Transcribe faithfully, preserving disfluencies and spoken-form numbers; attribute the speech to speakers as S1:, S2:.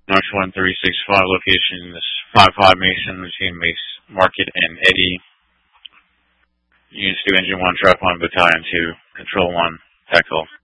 S1: March one three six five location is five five Mason between Mace Market and Eddie. Units two, Engine one, Trap one, Battalion two, Control one, Echo.